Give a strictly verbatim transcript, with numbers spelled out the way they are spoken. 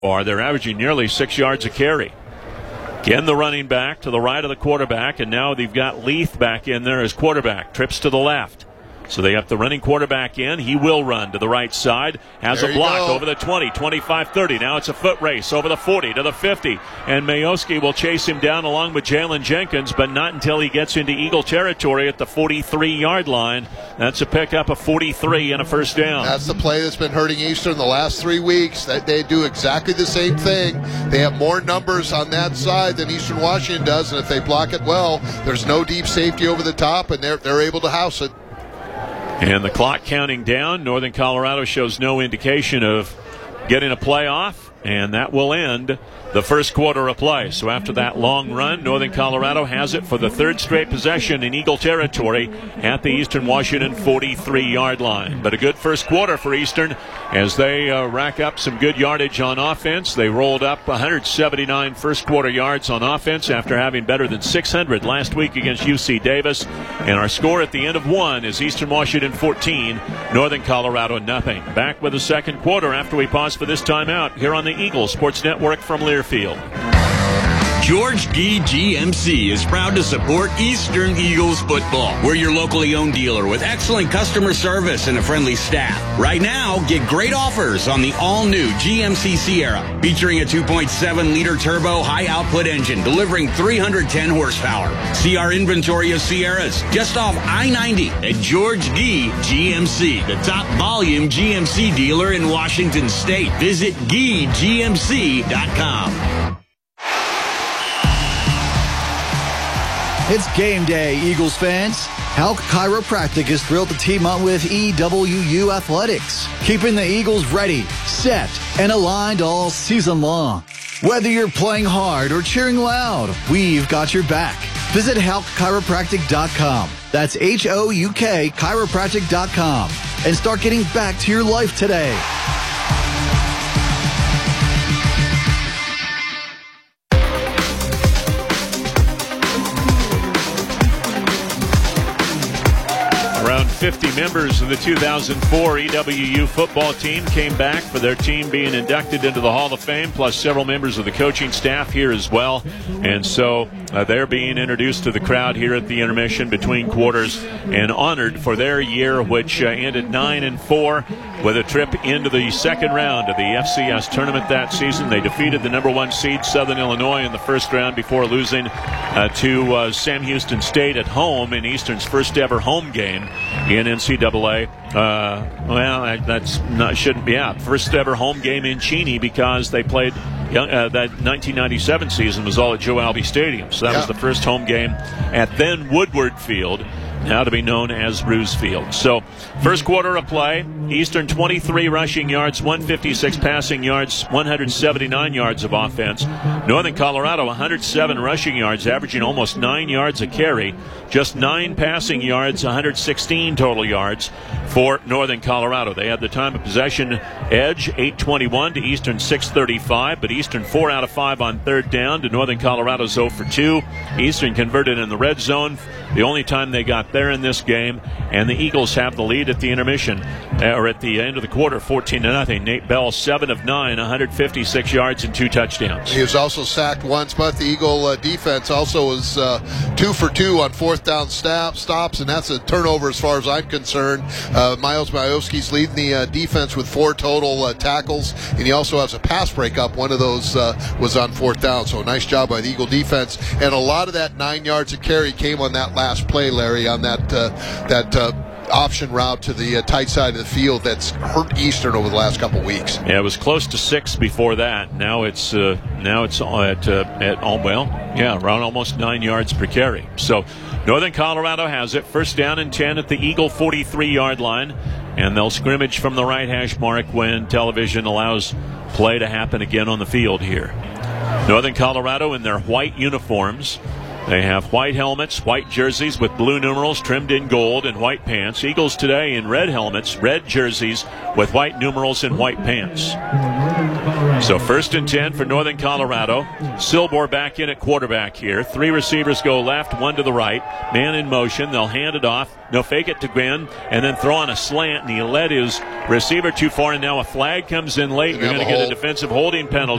Or they're averaging nearly six yards a carry. Again, the running back to the right of the quarterback, and now they've got Leith back in there as quarterback. Trips to the left. So they have the running quarterback in. He will run to the right side. Has there a block go. over the twenty, twenty-five, thirty. Now it's a foot race over the forty to the fifty. And Majowski will chase him down along with Jalen Jenkins, but not until he gets into Eagle territory at the forty-three-yard line. That's a pickup of forty-three and a first down. That's the play that's been hurting Eastern the last three weeks. They, they do exactly the same thing. They have more numbers on that side than Eastern Washington does, and if they block it well, there's no deep safety over the top, and they're, they're able to house it. And the clock counting down. Northern Colorado shows no indication of getting a play off, and that will end the first quarter of play. So after that long run, Northern Colorado has it for the third straight possession in Eagle territory at the Eastern Washington forty-three-yard line. But a good first quarter for Eastern as they uh, rack up some good yardage on offense. They rolled up one hundred seventy-nine first quarter yards on offense after having better than six hundred last week against U C Davis. And our score at the end of one is Eastern Washington fourteen, Northern Colorado nothing. Back with the second quarter after we pause for this timeout here on the Eagle Sports Network from Learfield. George Gee G M C is proud to support Eastern Eagles football. We're your locally owned dealer with excellent customer service and a friendly staff. Right now, get great offers on the all-new G M C Sierra, featuring a two point seven liter turbo high-output engine delivering three hundred ten horsepower. See our inventory of Sierras just off I ninety at George Gee G M C, the top volume G M C dealer in Washington State. Visit Gee G M C dot com. It's game day, Eagles fans. Halk Chiropractic is thrilled to team up with E W U Athletics, keeping the Eagles ready, set, and aligned all season long. Whether you're playing hard or cheering loud, we've got your back. Visit Halk Chiropractic dot com. That's H O U K Chiropractic dot com. And start getting back to your life today. fifty members of the two thousand four E W U football team came back for their team being inducted into the Hall of Fame, plus several members of the coaching staff here as well. And so uh, they're being introduced to the crowd here at the intermission between quarters and honored for their year, which uh, ended nine and four with a trip into the second round of the F C S tournament that season. They defeated the number one seed Southern Illinois in the first round before losing uh, to uh, Sam Houston State at home in Eastern's first ever home game in N C double A. Uh, well, that's not shouldn't be out. First ever home game in Cheney because they played young, uh, that nineteen ninety-seven season was all at Joe Albee Stadium. So that yeah. was the first home game at then Woodward Field, now to be known as Roos Field. So first quarter of play, Eastern twenty-three rushing yards, one hundred fifty-six passing yards, one hundred seventy-nine yards of offense. Northern Colorado one hundred seven rushing yards, averaging almost nine yards a carry. Just nine passing yards, one hundred sixteen total yards for Northern Colorado. They had the time of possession edge, eight twenty-one to Eastern six thirty-five, but Eastern four out of five on third down to Northern Colorado's zero for two. Eastern converted in the red zone, the only time they got there in this game, and the Eagles have the lead at the intermission, or at the end of the quarter, fourteen to nothing. Nate Bell, seven of nine, one hundred fifty-six yards and two touchdowns. He was also sacked once, but the Eagle uh, defense also was uh, two for two on fourth down stop, stops, and that's a turnover as far as I'm concerned. Uh, Miles Majowski's leading the uh, defense with four total uh, tackles, and he also has a pass breakup. One of those uh, was on fourth down, so a nice job by the Eagle defense. And a lot of that nine yards of carry came on that last play, Larry, on that uh, that uh, option route to the uh, tight side of the field that's hurt Eastern over the last couple weeks. Yeah, it was close to six before that. Now it's uh, now it's at uh, at oh, well, yeah, around almost nine yards per carry. So Northern Colorado has it. First down and ten at the Eagle forty-three-yard line, and they'll scrimmage from the right hash mark when television allows play to happen again on the field here. Northern Colorado in their white uniforms. They have white helmets, white jerseys with blue numerals trimmed in gold, and white pants. Eagles today in red helmets, red jerseys with white numerals and white pants. So first and ten for Northern Colorado. Silbor back in at quarterback here. Three receivers go left, one to the right. Man in motion. They'll hand it off. They'll fake it to Gwynn and then throw on a slant, and he led his receiver too far, and now a flag comes in late. You're going to get a defensive holding penalty.